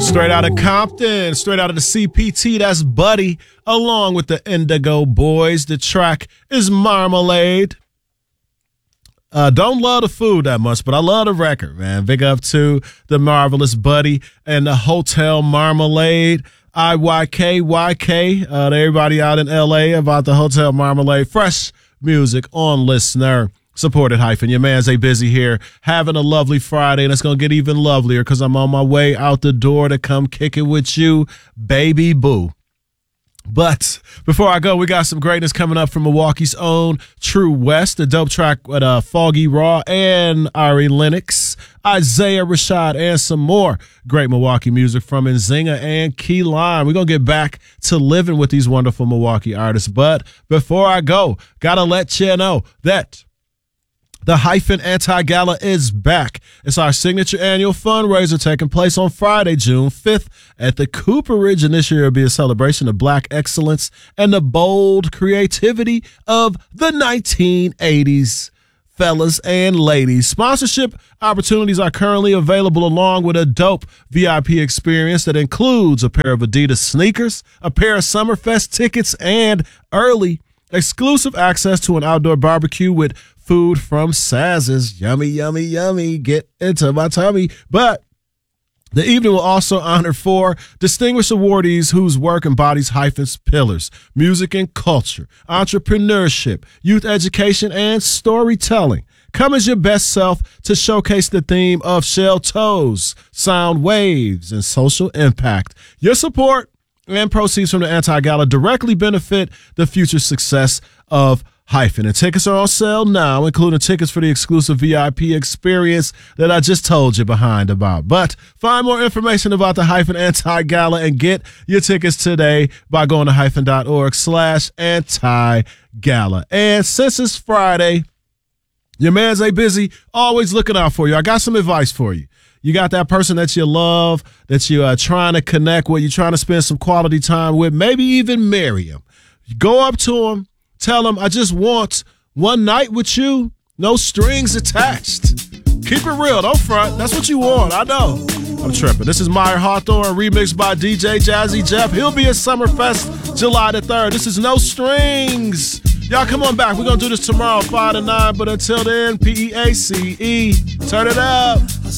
Straight out of Compton, straight out of the CPT, that's Buddy, along with the Indigo Boys. The track is Marmalade. Don't love the food that much, but I love the record, man. Big up to the marvelous Buddy and the Hotel Marmalade. IYKYK, to everybody out in LA about the Hotel Marmalade. Fresh music on Listener. Supported hyphen. Your man's A Busy here, having a lovely Friday, and it's going to get even lovelier because I'm on my way out the door to come kick it with you, baby boo. But before I go, we got some greatness coming up from Milwaukee's own True West, the dope track with Foggy Raw and Ari Lennox, Isaiah Rashad, and some more great Milwaukee music from Nzinga and Key Lime. We're going to get back to living with these wonderful Milwaukee artists. But before I go, got to let you know that the Hyphen Anti-Gala is back. It's our signature annual fundraiser taking place on Friday, June 5th at the Cooperage. And this year will be a celebration of Black excellence and the bold creativity of the 1980s. Fellas and ladies, sponsorship opportunities are currently available along with a dope VIP experience that includes a pair of Adidas sneakers, a pair of Summerfest tickets, and early exclusive access to an outdoor barbecue with food from Saz's. Yummy, yummy, yummy. Get into my tummy. But the evening will also honor 4 distinguished awardees whose work embodies Hyphen's pillars: music and culture, entrepreneurship, youth education, and storytelling. Come as your best self to showcase the theme of shell toes, sound waves, and social impact. Your support and proceeds from the Anti-Gala directly benefit the future success of Hyphen. And tickets are on sale now, including tickets for the exclusive VIP experience that I just told you behind about. But find more information about the Hyphen Anti-Gala and get your tickets today by going to hyphen.org/anti-gala. And since it's Friday, your man's A Busy, always looking out for you. I got some advice for you. You got that person that you love, that you are trying to connect with, you're trying to spend some quality time with, maybe even marry him. You go up to him, tell him, I just want one night with you, no strings attached. Keep it real, don't front. That's what you want, I know. I'm tripping. This is Meyer Hawthorne, remixed by DJ Jazzy Jeff. He'll be at Summerfest July the 3rd. This is No Strings. Y'all come on back. We're going to do this tomorrow, 5 to 9. But until then, PEACE. Turn it up.